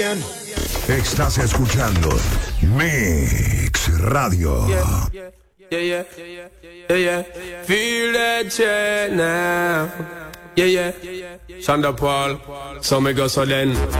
Estás escuchando Mix Radio. Yeah. Feel that shit now. Yeah. Shonda Paul, so me go so then.